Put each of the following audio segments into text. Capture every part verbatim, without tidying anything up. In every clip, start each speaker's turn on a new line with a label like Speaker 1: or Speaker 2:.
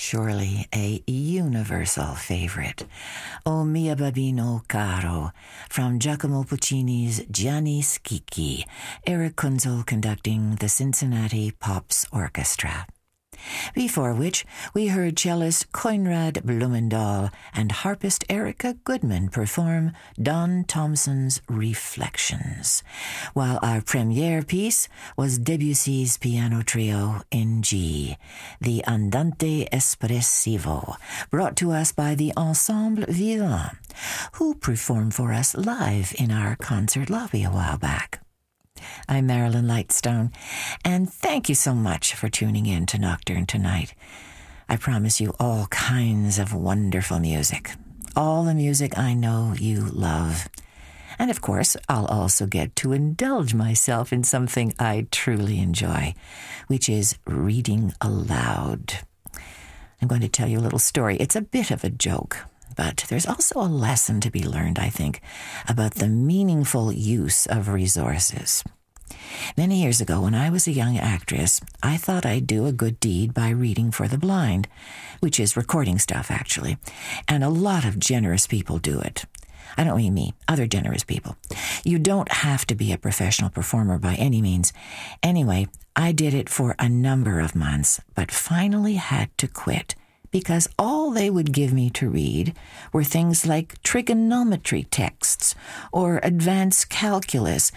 Speaker 1: surely a universal favorite. O mio bambino caro, from Giacomo Puccini's Gianni Schicchi, Eric Kunzel conducting the Cincinnati Pops Orchestra. Before which, we heard cellist Conrad Blumendahl and harpist Erica Goodman perform Don Thompson's Reflections, while our premiere piece was Debussy's piano trio in G, the Andante Espressivo, brought to us by the Ensemble Vivant, who performed for us live in our concert lobby a while back. I'm Marilyn Lightstone, and thank you so much for tuning in to Nocturne tonight. I promise you all kinds of wonderful music, all the music I know you love. And of course, I'll also get to indulge myself in something I truly enjoy, which is reading aloud. I'm going to tell you a little story. It's a bit of a joke, but there's also a lesson to be learned, I think, about the meaningful use of resources. Many years ago, when I was a young actress, I thought I'd do a good deed by reading for the blind, which is recording stuff, actually, and a lot of generous people do it. I don't mean me, other generous people. You don't have to be a professional performer by any means. Anyway, I did it for a number of months, but finally had to quit, because all they would give me to read were things like trigonometry texts or advanced calculus,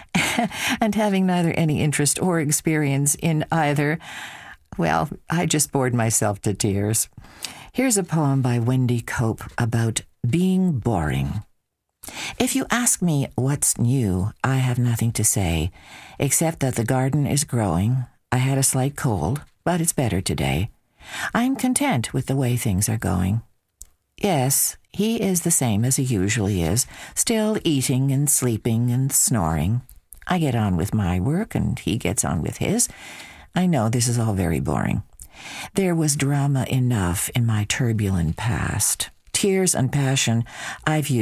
Speaker 1: and having neither any interest or experience in either, well, I just bored myself to tears. Here's a poem by Wendy Cope about being boring. If you ask me what's new, I have nothing to say, except that the garden is growing. I had a slight cold, but it's better today. I'm content with the way things are going. Yes, he is the same as he usually is, still eating and sleeping and snoring. I get on with my work and he gets on with his. I know this is all very boring. There was drama enough in my turbulent past. Tears and passion I've used